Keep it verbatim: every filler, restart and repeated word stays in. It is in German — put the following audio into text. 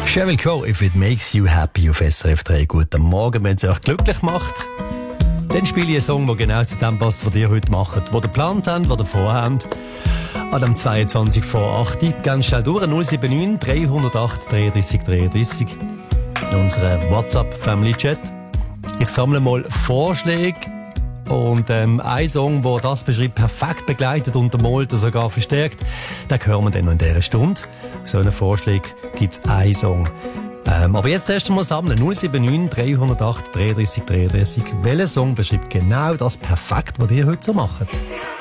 Sheryl Crow, If It Makes You Happy auf S R F drei. Guten Morgen, wenn es euch glücklich macht. Dann spiele ich einen Song, der genau zu dem passt, was ihr heute macht, was ihr geplant habt, was ihr vorhabt. An dem zweiundzwanzig vor acht. Ganz schnell durch. null sieben neun drei null acht dreiunddreißig dreiunddreißig. In unserem WhatsApp-Family-Chat. Ich sammle mal Vorschläge. Und ähm, ein Song, der das beschreibt, perfekt begleitet, untermalt und sogar verstärkt, den hören wir dann noch in dieser Stunde. Auf so einen Vorschlag gibt es einen Song. Ähm, aber jetzt erst einmal sammeln. null sieben neun drei null acht dreiunddreißig dreiunddreißig. Welcher Song beschreibt genau das perfekt, was ihr heute so macht?